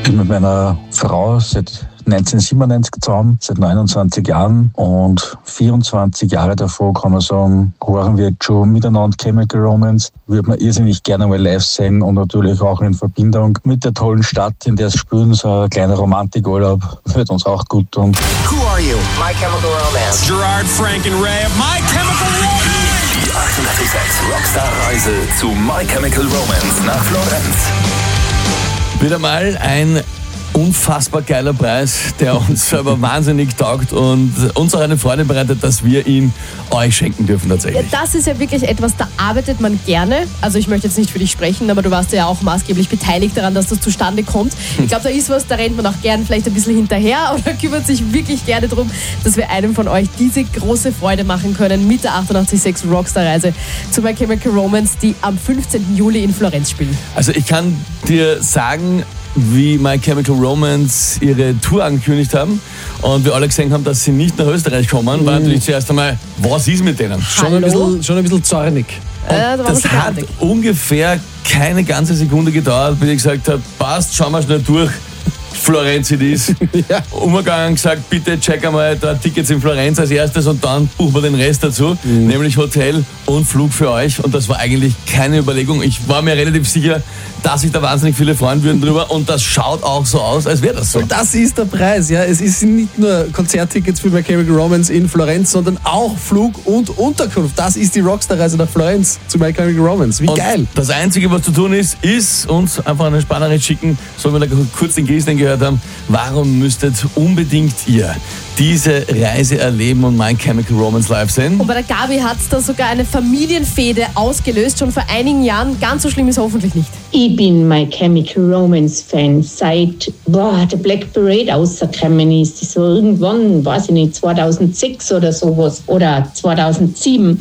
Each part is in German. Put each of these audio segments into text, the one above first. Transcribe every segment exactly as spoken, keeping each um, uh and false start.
Ich bin mit meiner Frau seit neunzehnhundertsiebenundneunzig zusammen, seit neunundzwanzig Jahren, und vierundzwanzig Jahre davor, kann man sagen, hören wir jetzt schon miteinander Chemical Romance. Würde man irrsinnig gerne mal live sehen und natürlich auch in Verbindung mit der tollen Stadt, in der es spielen, so ein kleiner Romantikurlaub, wird uns auch gut tun. Who are you? My Chemical Romance. Gerard, Frank and Ray of My Chemical Romance. Die achtundachtzig Komma sechs Rockstar-Reise zu My Chemical Romance nach Florenz. Wieder mal ein unfassbar geiler Preis, der uns selber wahnsinnig taugt und uns auch eine Freude bereitet, dass wir ihn euch schenken dürfen tatsächlich. Ja, das ist ja wirklich etwas, da arbeitet man gerne. Also ich möchte jetzt nicht für dich sprechen, aber du warst ja auch maßgeblich beteiligt daran, dass das zustande kommt. Ich glaube, da ist was, da rennt man auch gern vielleicht ein bisschen hinterher oder kümmert sich wirklich gerne darum, dass wir einem von euch diese große Freude machen können mit der achtundachtzig Komma sechs Rockstar-Reise zu My Chemical Romance, die am fünfzehnten Juli in Florenz spielen. Also ich kann dir sagen, wie My Chemical Romance ihre Tour angekündigt haben und wir alle gesehen haben, dass sie nicht nach Österreich kommen, mhm. war natürlich zuerst einmal, was ist mit denen? Schon ein bisschen, schon ein bisschen zornig. Äh, da das hat ungefähr keine ganze Sekunde gedauert, bis ich gesagt habe, passt, schauen wir schnell durch. Florenz it is. Ja. Umgegangen gesagt, bitte check einmal da Tickets in Florenz als erstes und dann buchen wir den Rest dazu, mhm. nämlich Hotel und Flug für euch. Und das war eigentlich keine Überlegung. Ich war mir relativ sicher, dass sich da wahnsinnig viele freuen würden drüber und das schaut auch so aus, als wäre das so. Und das ist der Preis, ja. Es ist nicht nur Konzerttickets für My Chemical Romance in Florenz, sondern auch Flug und Unterkunft. Das ist die Rockstar-Reise nach Florenz zu My Chemical Romance. Wie und geil. Das Einzige, was zu tun ist, ist uns einfach eine Sprachnachricht schicken, so wie wir da kurz den Gießen gehört haben. Warum müsstet unbedingt ihr diese Reise erleben und My Chemical Romance live sehen? Und bei der Gabi hat es da sogar eine Familienfehde ausgelöst, schon vor einigen Jahren. Ganz so schlimm ist hoffentlich nicht. Ich bin My Chemical Romance Fan seit boah, der Black Parade rausgekommen ist. Das war irgendwann, weiß ich nicht, zweitausendsechs oder sowas oder zweitausendsieben.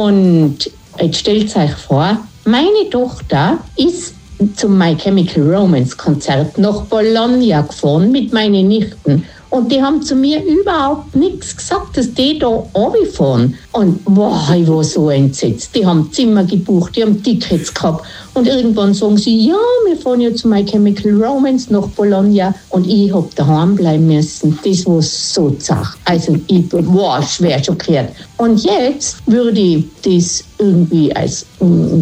Und jetzt stellt euch vor, meine Tochter ist zum My Chemical Romance Konzert nach Bologna gefahren mit meinen Nichten. Und die haben zu mir überhaupt nichts gesagt, dass die da runterfahren. Und boah, ich war so entsetzt. Die haben Zimmer gebucht, die haben Tickets gehabt. Und irgendwann sagen sie, ja, wir fahren ja zu My Chemical Romance nach Bologna. Und ich hab daheim bleiben müssen. Das war so zach. Also ich war schwer schockiert. Und jetzt würde ich das irgendwie als